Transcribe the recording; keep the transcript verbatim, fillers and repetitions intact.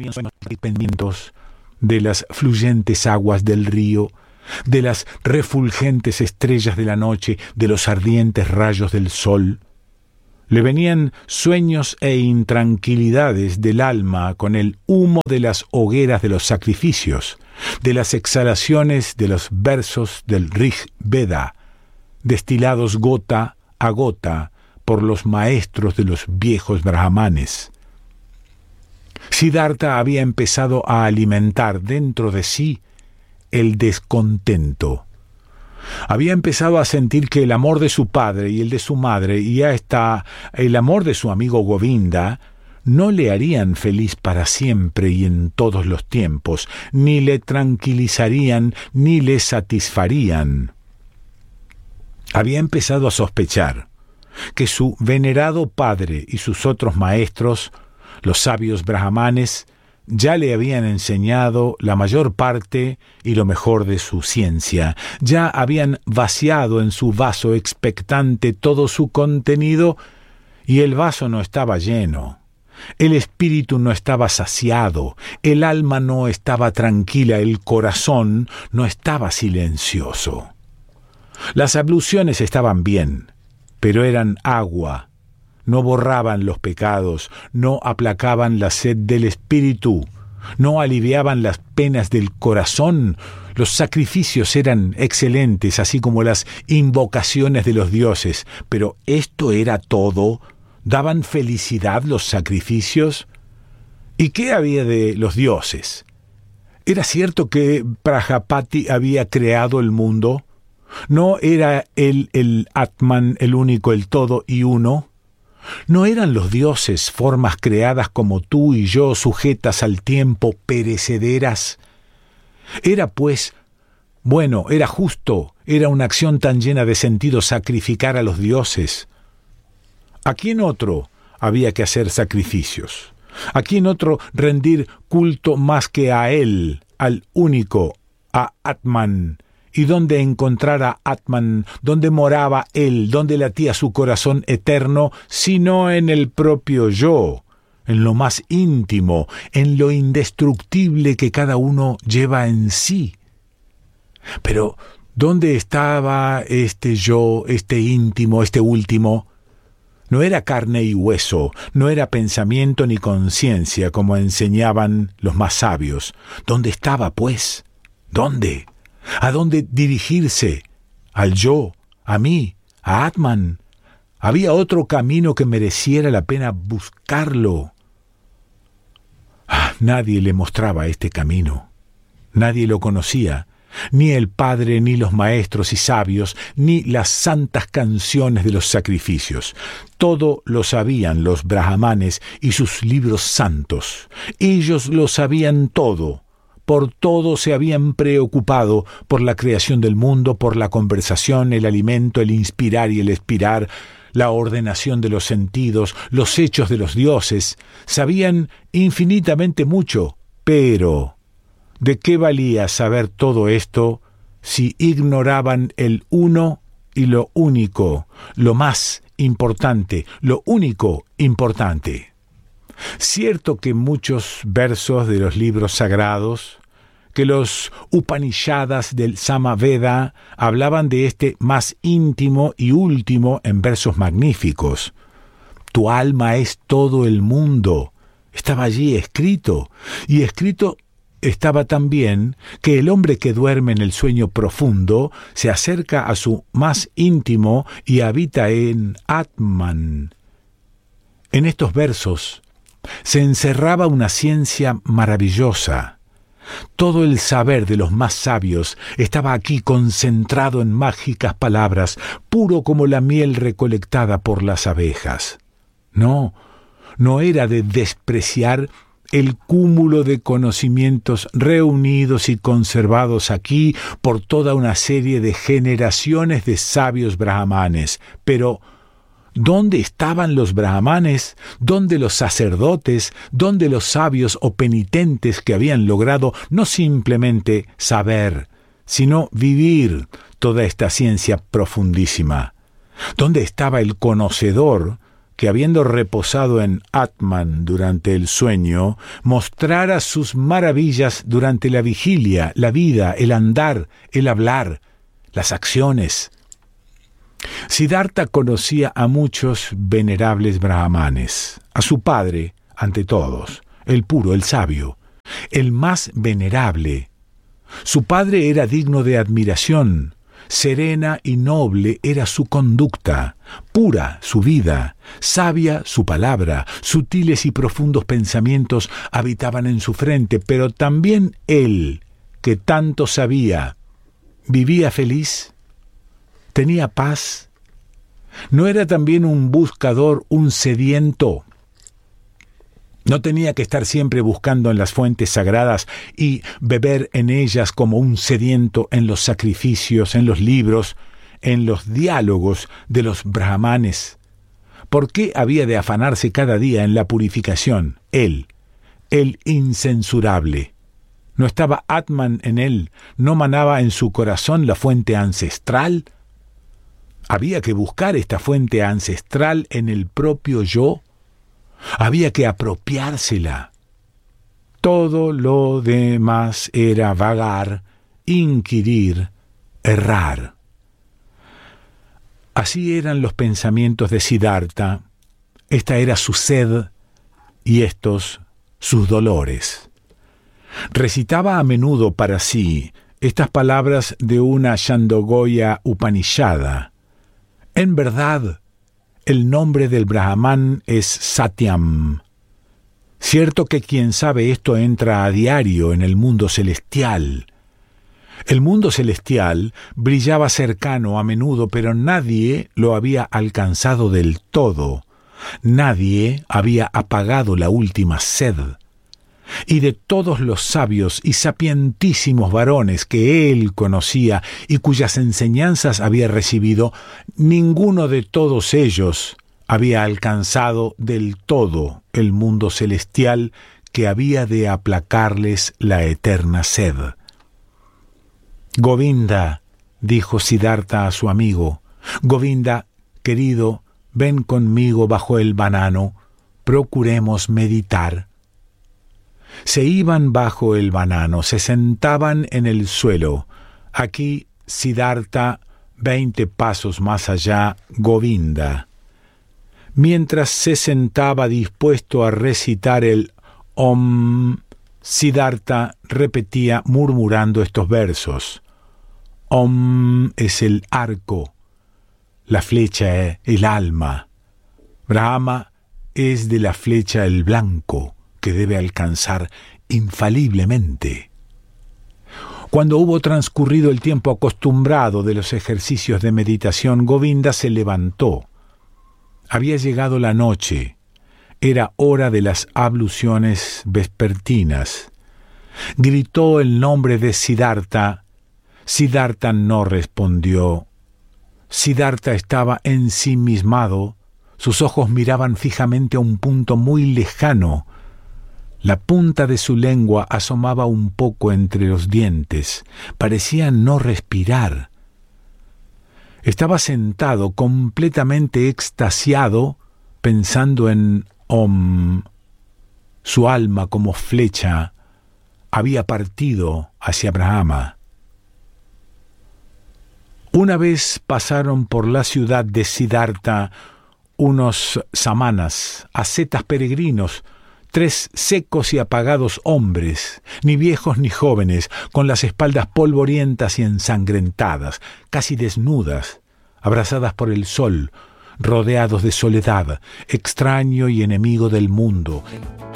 pensamientos de las fluyentes aguas del río, de las refulgentes estrellas de la noche, de los ardientes rayos del sol. Le venían sueños e intranquilidades del alma con el humo de las hogueras de los sacrificios, de las exhalaciones de los versos del Rig Veda, destilados gota a gota por los maestros de los viejos brahmanes. Siddhartha había empezado a alimentar dentro de sí el descontento. Había empezado a sentir que el amor de su padre y el de su madre y hasta el amor de su amigo Govinda no le harían feliz para siempre y en todos los tiempos, ni le tranquilizarían ni le satisfarían. Había empezado a sospechar que su venerado padre y sus otros maestros, los sabios brahmanes, ya le habían enseñado la mayor parte y lo mejor de su ciencia, ya habían vaciado en su vaso expectante todo su contenido, y el vaso no estaba lleno, el espíritu no estaba saciado, el alma no estaba tranquila, el corazón no estaba silencioso. Las abluciones estaban bien, pero eran agua. No borraban los pecados, no aplacaban la sed del espíritu, no aliviaban las penas del corazón. Los sacrificios eran excelentes, así como las invocaciones de los dioses, pero ¿esto era todo? ¿Daban felicidad los sacrificios? ¿Y qué había de los dioses? ¿Era cierto que Prajapati había creado el mundo? ¿No era él el Atman, el único, el todo y uno? ¿No eran los dioses formas creadas como tú y yo, sujetas al tiempo, perecederas? Era, pues, bueno, era justo, era una acción tan llena de sentido sacrificar a los dioses. ¿A quién otro había que hacer sacrificios? ¿A quién otro rendir culto más que a él, al único, a Atman? ¿Y dónde encontrar a Atman? ¿Dónde moraba él? ¿Dónde latía su corazón eterno? Sino en el propio yo, en lo más íntimo, en lo indestructible que cada uno lleva en sí. Pero, ¿dónde estaba este yo, este íntimo, este último? No era carne y hueso, no era pensamiento ni conciencia, como enseñaban los más sabios. ¿Dónde estaba, pues? ¿Dónde? ¿A dónde dirigirse? ¿Al yo? ¿A mí? ¿A Atman? ¿Había otro camino que mereciera la pena buscarlo? Ah, nadie le mostraba este camino. Nadie lo conocía, ni el Padre, ni los maestros y sabios, ni las santas canciones de los sacrificios. Todo lo sabían los brahmanes y sus libros santos. Ellos lo sabían todo. Por todo se habían preocupado, por la creación del mundo, por la conversación, el alimento, el inspirar y el expirar, la ordenación de los sentidos, los hechos de los dioses. Sabían infinitamente mucho, pero ¿de qué valía saber todo esto si ignoraban el uno y lo único, lo más importante, lo único importante? Cierto que muchos versos de los libros sagrados, que los Upanishadas del Samaveda hablaban de este más íntimo y último en versos magníficos. Tu alma es todo el mundo. Estaba allí escrito, y escrito estaba también que el hombre que duerme en el sueño profundo se acerca a su más íntimo y habita en Atman. En estos versos se encerraba una ciencia maravillosa. Todo el saber de los más sabios estaba aquí concentrado en mágicas palabras, puro como la miel recolectada por las abejas. No, no era de despreciar el cúmulo de conocimientos reunidos y conservados aquí por toda una serie de generaciones de sabios brahmanes, pero ¿dónde estaban los brahmanes? ¿Dónde los sacerdotes? ¿Dónde los sabios o penitentes que habían logrado no simplemente saber, sino vivir toda esta ciencia profundísima? ¿Dónde estaba el conocedor que habiendo reposado en Atman durante el sueño, mostrara sus maravillas durante la vigilia, la vida, el andar, el hablar, las acciones. Siddhartha conocía a muchos venerables brahmanes, a su padre, ante todos, el puro, el sabio, el más venerable. Su padre era digno de admiración, serena y noble era su conducta, pura su vida, sabia su palabra, sutiles y profundos pensamientos habitaban en su frente, pero también él, que tanto sabía, ¿vivía feliz? ¿Tenía paz? ¿No era también un buscador, un sediento? ¿No tenía que estar siempre buscando en las fuentes sagradas y beber en ellas como un sediento en los sacrificios, en los libros, en los diálogos de los brahmanes? ¿Por qué había de afanarse cada día en la purificación? Él, el incensurable. ¿No estaba Atman en él? ¿No manaba en su corazón la fuente ancestral? Había que buscar esta fuente ancestral en el propio yo. Había que apropiársela. Todo lo demás era vagar, inquirir, errar. Así eran los pensamientos de Siddhartha. Esta era su sed y estos sus dolores. Recitaba a menudo para sí estas palabras de una Chandogya Upanishada. En verdad, el nombre del Brahman es Satyam. Cierto que quien sabe esto entra a diario en el mundo celestial. El mundo celestial brillaba cercano a menudo, pero nadie lo había alcanzado del todo. Nadie había apagado la última sed. Y de todos los sabios y sapientísimos varones que él conocía y cuyas enseñanzas había recibido, ninguno de todos ellos había alcanzado del todo el mundo celestial que había de aplacarles la eterna sed. Govinda, dijo Siddhartha a su amigo, Govinda, querido, ven conmigo bajo el banano, procuremos meditar. Se iban bajo el banano, se sentaban en el suelo. Aquí Siddhartha, veinte pasos más allá, Govinda. Mientras se sentaba dispuesto a recitar el Om, Siddhartha repetía murmurando estos versos. Om es el arco, la flecha es el alma. Brahma es de la flecha el blanco, que debe alcanzar infaliblemente. Cuando hubo transcurrido el tiempo acostumbrado de los ejercicios de meditación, Govinda se levantó. Había llegado la noche. Era hora de las abluciones vespertinas. Gritó el nombre de Siddhartha. Siddhartha no respondió. Siddhartha estaba ensimismado. Sus ojos miraban fijamente a un punto muy lejano. La punta de su lengua asomaba un poco entre los dientes. Parecía no respirar. Estaba sentado completamente extasiado, pensando en Om. Su alma, como flecha, había partido hacia Brahma. Una vez pasaron por la ciudad de Siddhartha unos samanas, ascetas peregrinos, tres secos y apagados hombres, ni viejos ni jóvenes, con las espaldas polvorientas y ensangrentadas, casi desnudas, abrazadas por el sol, rodeados de soledad, extraño y enemigo del mundo.